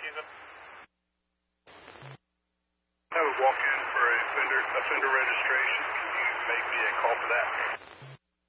Houston. I would walk in for a fender registration. Can you make me a call for that?